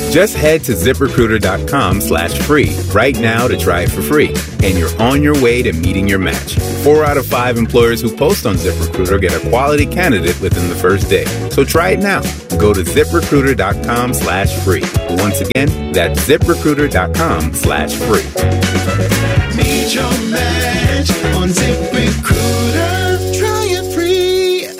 Just head to ZipRecruiter.com/free right now to try it for free. And you're on your way to meeting your match. 4 out of 5 employers who post on ZipRecruiter get a quality candidate within the first day. So try it now. Go to ZipRecruiter.com/free. Once again, that's ZipRecruiter.com/free. Meet your match on ZipRecruiter. Try it free.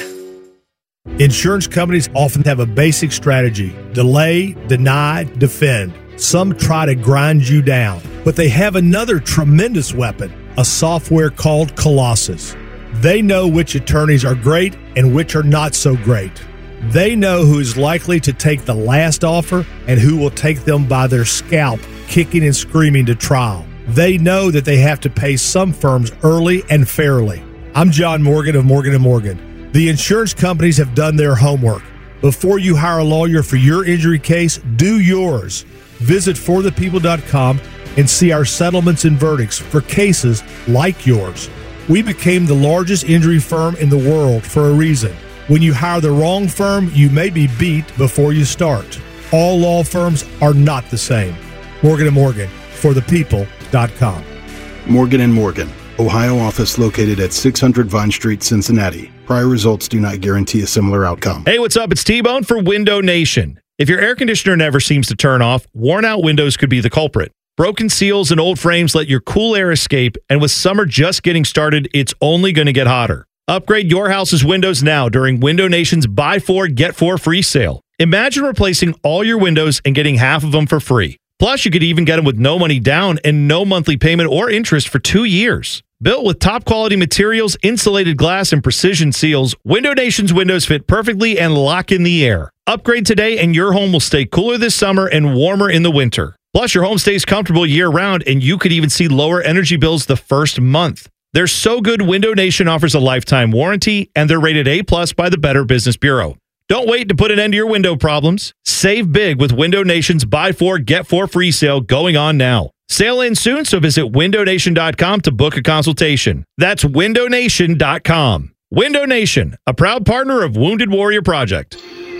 Insurance companies often have a basic strategy: delay, deny, defend. Some try to grind you down, but they have another tremendous weapon, a software called Colossus. They know which attorneys are great and which are not so great. They know who is likely to take the last offer and who will take them by their scalp, kicking and screaming to trial. They know that they have to pay some firms early and fairly. I'm John Morgan of Morgan & Morgan. The insurance companies have done their homework. Before you hire a lawyer for your injury case, do yours. Visit forthepeople.com and see our settlements and verdicts for cases like yours. We became the largest injury firm in the world for a reason. When you hire the wrong firm, you may be beat before you start. All law firms are not the same. Morgan & Morgan, forthepeople.com. Morgan & Morgan, Ohio office located at 600 Vine Street, Cincinnati. Prior results do not guarantee a similar outcome. Hey, what's up? It's T-Bone for Window Nation. If your air conditioner never seems to turn off, worn-out windows could be the culprit. Broken seals and old frames let your cool air escape, and with summer just getting started, it's only going to get hotter. Upgrade your house's windows now during Window Nation's Buy 4, Get 4 free sale. Imagine replacing all your windows and getting half of them for free. Plus, you could even get them with no money down and no monthly payment or interest for 2 years. Built with top-quality materials, insulated glass, and precision seals, Window Nation's windows fit perfectly and lock in the air. Upgrade today and your home will stay cooler this summer and warmer in the winter. Plus, your home stays comfortable year-round, and you could even see lower energy bills the first month. They're so good, Window Nation offers a lifetime warranty, and they're rated A+ by the Better Business Bureau. Don't wait to put an end to your window problems. Save big with Window Nation's Buy 4, Get 4 free sale going on now. Sale ends soon, so visit windownation.com to book a consultation. That's windownation.com. Window Nation, a proud partner of Wounded Warrior Project.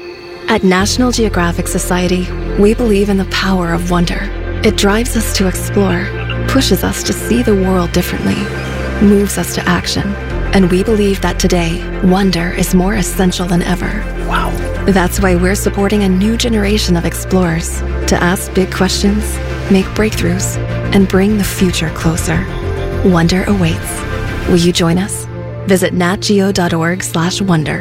At National Geographic Society, we believe in the power of wonder. It drives us to explore, pushes us to see the world differently, moves us to action. And we believe that today, wonder is more essential than ever. Wow. That's why we're supporting a new generation of explorers to ask big questions, make breakthroughs, and bring the future closer. Wonder awaits. Will you join us? Visit natgeo.org/wonder.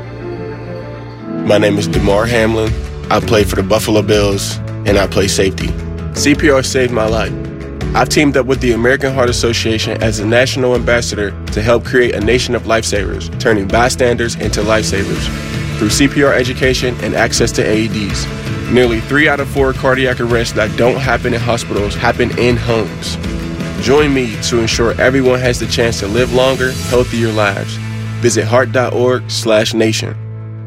My name is DeMar Hamlin. I play for the Buffalo Bills, and I play safety. CPR saved my life. I've teamed up with the American Heart Association as a national ambassador to help create a nation of lifesavers, turning bystanders into lifesavers. Through CPR education and access to AEDs, nearly 3 out of 4 cardiac arrests that don't happen in hospitals happen in homes. Join me to ensure everyone has the chance to live longer, healthier lives. Visit heart.org/nation.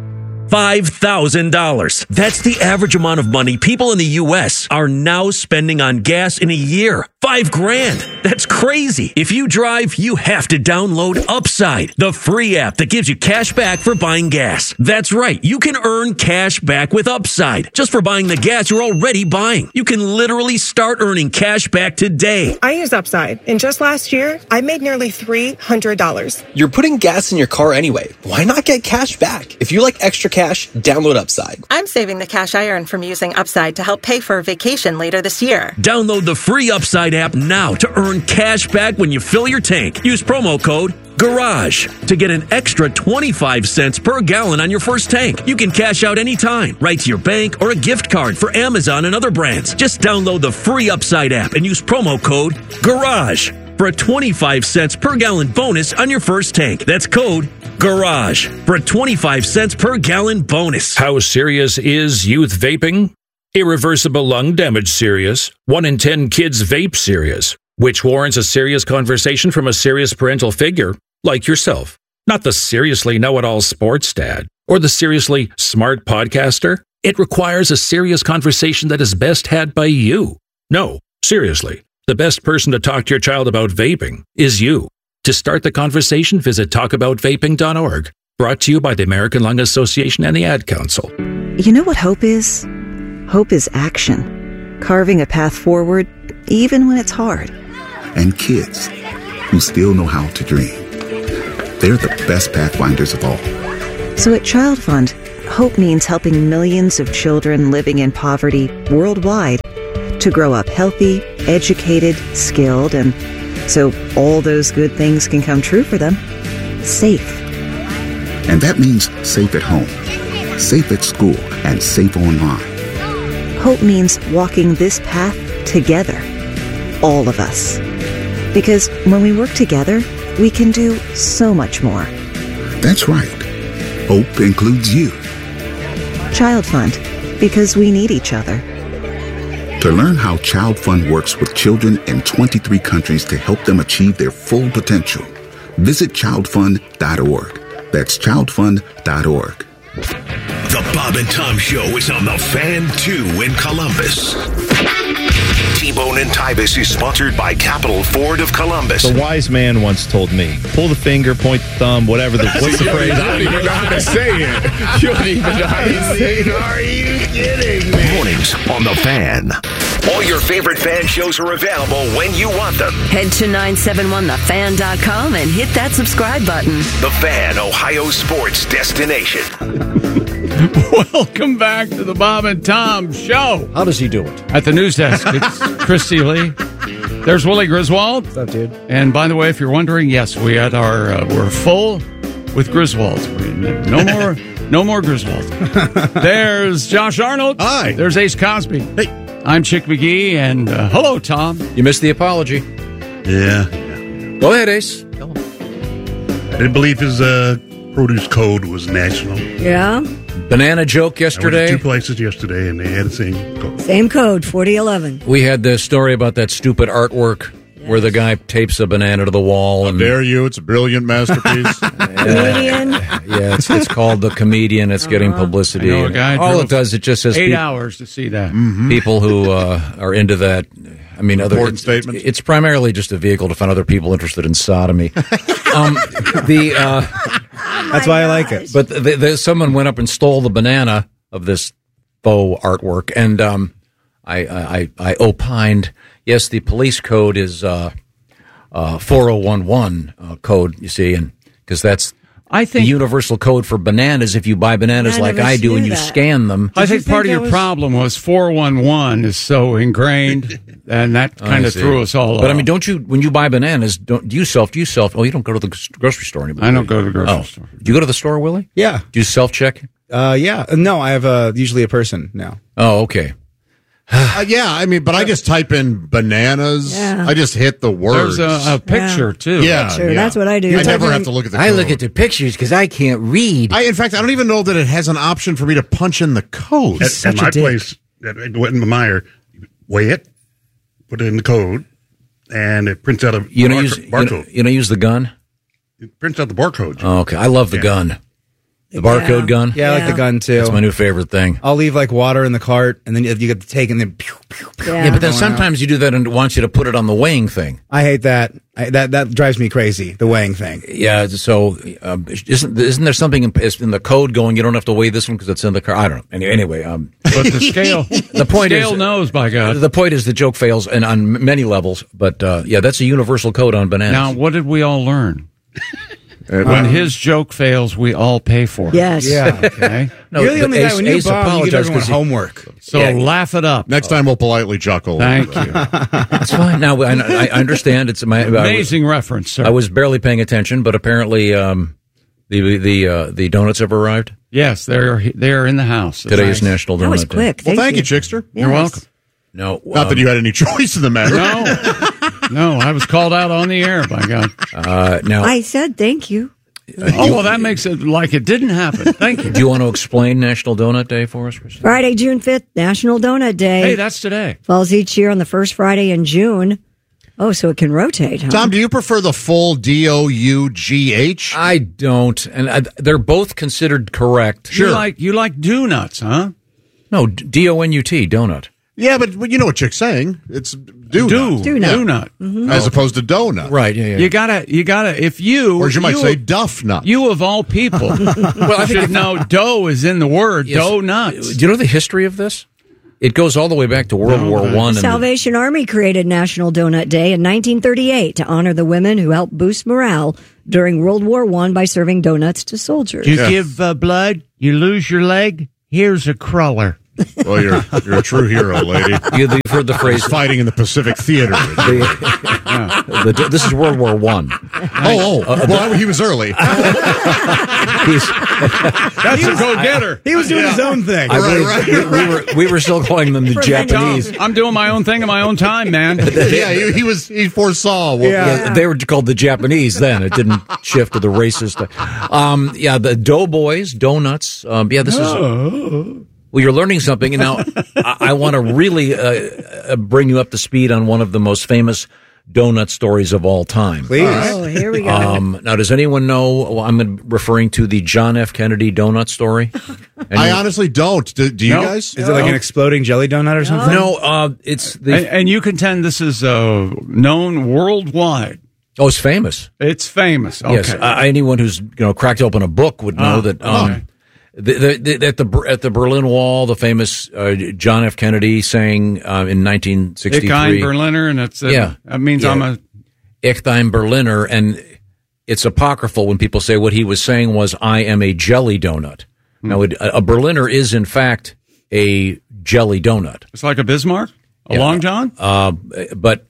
$5,000. That's the average amount of money people in the U.S. are now spending on gas in a year. $5,000. That's crazy. If you drive, you have to download Upside, the free app that gives you cash back for buying gas. That's right. You can earn cash back with Upside just for buying the gas you're already buying. You can literally start earning cash back today. I use Upside, and just last year, I made nearly $300. You're putting gas in your car anyway. Why not get cash back? If you like extra cash, download Upside. I'm saving the cash I earn from using Upside to help pay for a vacation later this year. Download the free Upside app now to earn cash back when you fill your tank. Use promo code GARAGE to get an extra 25 cents per gallon on your first tank. You can cash out anytime, right to your bank or a gift card for Amazon and other brands. Just download the free Upside app and use promo code GARAGE for a 25 cents per gallon bonus on your first tank. That's code GARAGE for a 25 cents per gallon bonus. How serious is youth vaping? Irreversible lung damage serious. 1 in 10 kids vape serious, which warrants a serious conversation from a serious parental figure like yourself. Not the seriously know-it-all sports dad or the seriously smart podcaster. It requires a serious conversation that is best had by you. No, seriously. The best person to talk to your child about vaping is you. To start the conversation, visit talkaboutvaping.org. Brought to you by the American Lung Association and the Ad Council. You know what hope is? Hope is action, carving a path forward even when it's hard. And kids who still know how to dream. They're the best pathfinders of all. So at Child Fund, hope means helping millions of children living in poverty worldwide to grow up healthy, educated, skilled, and so all those good things can come true for them. Safe. And that means safe at home, safe at school, and safe online. Hope means walking this path together. All of us. Because when we work together, we can do so much more. That's right. Hope includes you. Child Fund. Because we need each other. To learn how Child Fund works with children in 23 countries to help them achieve their full potential, visit childfund.org. That's childfund.org. The Bob and Tom Show is on the Fan 2 in Columbus. T-Bone and Tybus is sponsored by Capital Ford of Columbus. The wise man once told me, pull the finger, point the thumb, whatever what's the phrase? I don't even know how to say it. You don't even know how to say it. Are you kidding me? Mornings on The Fan. All your favorite fan shows are available when you want them. Head to 971thefan.com and hit that subscribe button. The Fan, Ohio sports destination. Welcome back to the Bob and Tom Show. How does he do it? At the news desk, it's Christy Lee. There's Willie Griswold. What's up, dude? And by the way, if you're wondering, yes, we had we're full with Griswolds. No more Griswolds. There's Josh Arnold. Hi. There's Ace Cosby. Hey. I'm Chick McGee, and hello, Tom. You missed the apology. Yeah. Go ahead, Ace. Tell him. I didn't believe his produce code was national. Yeah. Banana joke yesterday. I went to 2 places yesterday, and they had the same code. Same code, 4011. We had the story about that stupid artwork where the guy tapes a banana to the wall. How dare you? It's a brilliant masterpiece. Comedian. Yeah, it's called The Comedian. It's getting publicity. I know a guy all it does, it just says 8 hours to see that. People who are into that. I mean, Important statements. It's primarily just a vehicle to find other people interested in sodomy. That's why I like it. But someone went up and stole the banana of this faux artwork, and I opined, yes, the police code is 4011 code. You see, and because that's. I think the universal code for bananas, if you buy bananas like I do and you scan them. I think part of your problem was 411 is so ingrained, and that kind of threw us all off. But I mean, don't you, when you buy bananas, do you self? Oh, you don't go to the grocery store anymore. I don't go to the grocery store. Do you go to the store, Willie? Yeah. Do you self-check? Yeah. No, I have usually a person now. Oh, okay. Yeah, I mean, but I just type in bananas. Yeah. I just hit the words. There's a picture, too. Yeah, Picture, that's what I do. I never have to look at the code. I look at the pictures because I can't read. In fact, I don't even know that it has an option for me to punch in the code. At my place, at Witten Meyer, weigh it, put it in the code, and it prints out a barcode. You don't use the gun? It prints out the barcode. Oh, okay. I love the gun. The barcode gun? Yeah, I like the gun, too. That's my new favorite thing. I'll leave, water in the cart, and then you get to take, and then pew, pew, pew. Yeah, but then sometimes you do that and it wants you to put it on the weighing thing. I hate that. That drives me crazy, the weighing thing. Yeah, so isn't there something in the code going, you don't have to weigh this one because it's in the car? I don't know. Anyway. But the scale, knows, by God. The point is the joke fails and on many levels, but that's a universal code on bananas. Now, what did we all learn? When his joke fails, we all pay for it. Yes. Yeah. Okay. No, you're the only guy when you bomb, you give everyone homework. So laugh it up. Next time we'll politely chuckle. Thank you. That's fine. Now I understand. It's amazing reference, sir. I was barely paying attention, but apparently the donuts have arrived. Yes, they're in the house. Today is National Donut Day. That was quick. Well, thank you, Chickster. Yes. You're welcome. No, not that you had any choice in the matter. No, I was called out on the air. By God. Now I said thank you. Well, that makes it like it didn't happen. Thank you. Do you want to explain National Donut Day for us, Christine? Friday, June 5th, National Donut Day. Hey, that's today. Falls each year on the first Friday in June. Oh, so it can rotate, huh? Tom, do you prefer the full D-O-U-G-H? I don't, and they're both considered correct. Sure. You like do-nuts, huh? No, D-O-N-U-T, donut. Yeah, but you know what Chick's saying. It's do-nut. Do-nut. Mm-hmm. As opposed to donut. Right, yeah. You gotta, if you... Or you might say duff nut. You, of all people, well, I should know dough is in the word, yes. dough nuts. Do you know the history of this? It goes all the way back to World War I. The Salvation Army created National Donut Day in 1938 to honor the women who helped boost morale during World War I by serving donuts to soldiers. You give blood, you lose your leg, here's a crawler. Well, you're a true hero, lady. You've heard the phrase fighting in the Pacific Theater. This is World War I. Well, he was early. That's a go-getter. He was doing his own thing. We were still calling them the Japanese. I'm doing my own thing in my own time, man. He foresaw. They were called the Japanese then. It didn't shift to the racist. The Doughboys, donuts. This is. Well, you're learning something, and now I want to really bring you up to speed on one of the most famous donut stories of all time. Please. Oh, here we go. Now, does anyone know? Well, I'm referring to the John F. Kennedy donut story. I honestly don't. Do you guys? Is it like an exploding jelly donut or something? No, it's the. And you contend this is known worldwide. Oh, it's famous. It's famous. Okay. Yes, anyone who's cracked open a book would know that. Okay. At the Berlin Wall, the famous John F. Kennedy saying in 1963, Ich ein Berliner, and that means I'm a Ich ein Berliner, and it's apocryphal when people say what he was saying was I am a jelly donut. Now, a Berliner is in fact a jelly donut. It's like a Bismarck, Long John. But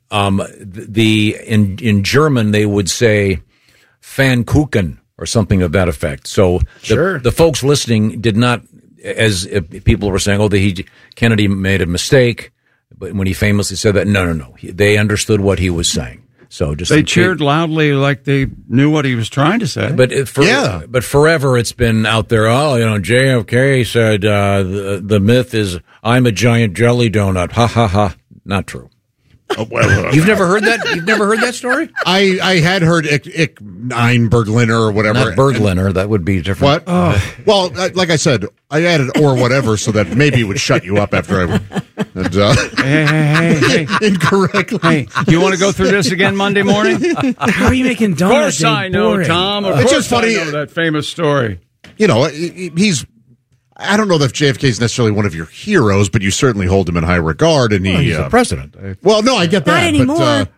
in German they would say Pfannkuchen, or something of that effect. So the folks listening did not, as people were saying, Kennedy made a mistake, but when he famously said that, no. They understood what he was saying. So they cheered loudly like they knew what he was trying to say. But forever it's been out there. JFK said the myth is I'm a giant jelly donut. Ha ha ha. Not true. You've never heard that? You've never heard that story? I had heard Ich ein Berliner or whatever. Not Berliner. That would be different. What? Well, like I said, I added or whatever so that maybe it would shut you up after I. Hey. Incorrectly. Hey, you want to go through this again Monday morning? How are you making donuts? Of course I know, Tom. It's just funny. I know that famous story. He's. I don't know if JFK is necessarily one of your heroes, but you certainly hold him in high regard, and he's the president. Well, no, I get that. Not anymore.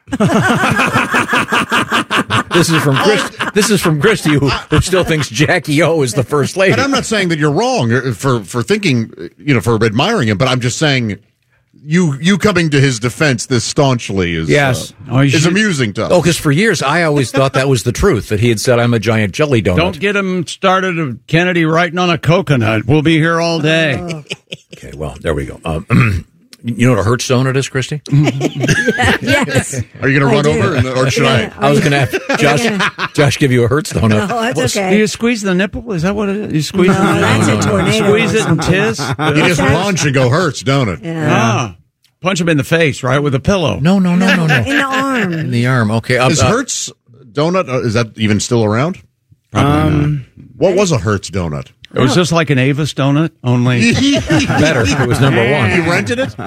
This is from Christy, who still thinks Jackie O is the first lady. And I'm not saying that you're wrong for thinking, for admiring him, but I'm just saying you coming to his defense this staunchly is is amusing to us. Oh, because for years I always thought that was the truth, that he had said I'm a giant jelly donut. Don't get him started of Kennedy writing on a coconut. We'll be here all day. Okay, well, there we go. You know what a Hertz donut is, Christy? Yes. Are you going to run over, or should I? I was going to have Josh give you a Hertz donut. No, that's okay. Do you squeeze the nipple? Is that what it is? You squeeze it? That's a tornado. Squeeze it and tiss? You just punch and go Hertz, don't it? Yeah. Punch him in the face, right, with a pillow. No. In the arm. In the arm, okay. Is Hertz donut, is that even still around? What was a Hertz donut? It was just like an Avis donut, only better. It was number one. You rented it?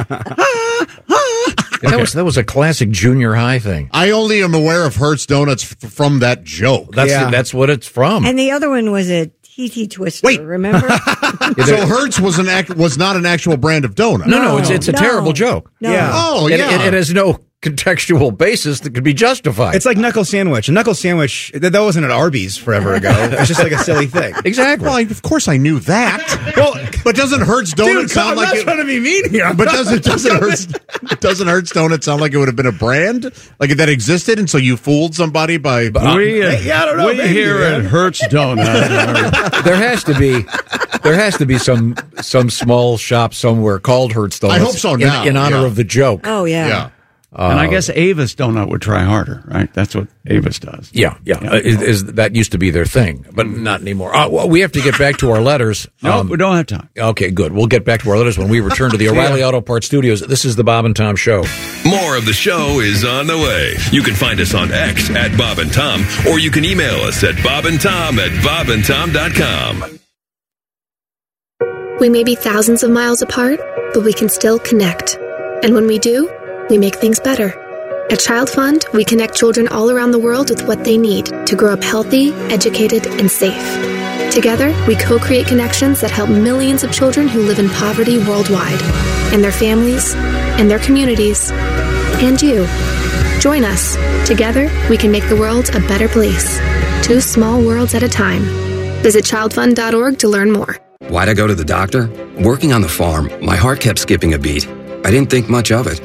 That was a classic junior high thing. I only am aware of Hertz donuts from that joke. That's what it's from. And the other one was a TT Twister. Wait. Remember? So Hertz was not an actual brand of donut. No, it's a terrible joke. No. Yeah. Oh, yeah. It has no contextual basis that could be justified. It's like knuckle sandwich. A knuckle sandwich, that wasn't at Arby's forever ago. It's just like a silly thing. Exactly. Well, of course I knew that. Well, but doesn't Hertz donut sound like it? I'm not trying to be mean here. But doesn't Hertz donut sound like it would have been a brand? Like that existed, and so you fooled somebody by... I don't know. We here at Hertz Donut. There has to be some small shop somewhere called Hertz Donuts. I hope so now. In honor of the joke. Oh, yeah. And I guess Avis Donut would try harder, right? That's what Avis does. Yeah. That used to be their thing, but not anymore. Well, we have to get back to our letters. No, we don't have time. Okay, good. We'll get back to our letters when we return to the O'Reilly Auto Parts Studios. This is the Bob and Tom Show. More of the show is on the way. You can find us on X at Bob and Tom, or you can email us at bobandtom@bobandtom.com. We may be thousands of miles apart, but we can still connect. And when we do, we make things better. At Child Fund, we connect children all around the world with what they need to grow up healthy, educated, and safe. Together, we co-create connections that help millions of children who live in poverty worldwide, and their families, and their communities, and you. Join us. Together, we can make the world a better place. 2 small worlds at a time. Visit childfund.org to learn more. Why'd I go to the doctor? Working on the farm, my heart kept skipping a beat. I didn't think much of it.